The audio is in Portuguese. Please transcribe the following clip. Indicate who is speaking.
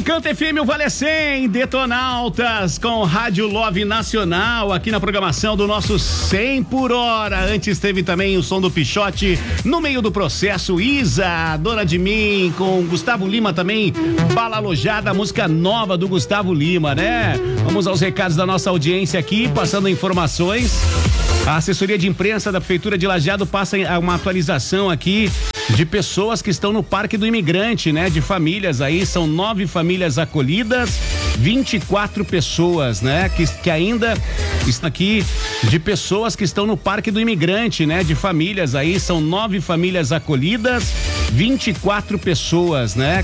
Speaker 1: Canta FM, o Vale 100, Detonautas com Rádio Love Nacional, aqui na programação do nosso 100 por hora. Antes teve também o som do Pichote, no meio do processo, Isa, Dona de Mim, com Gustavo Lima também, Bala Alojada, música nova do Gustavo Lima, né? Vamos aos recados da nossa audiência aqui, passando informações. A assessoria de imprensa da Prefeitura de Lajeado passa uma atualização aqui de pessoas que estão no Parque do Imigrante, né? De famílias aí, são 9 famílias acolhidas, 24 pessoas, né? Que ainda estão aqui, de pessoas que estão no Parque do Imigrante, né? De famílias aí, são 9 famílias acolhidas, 24 pessoas, né?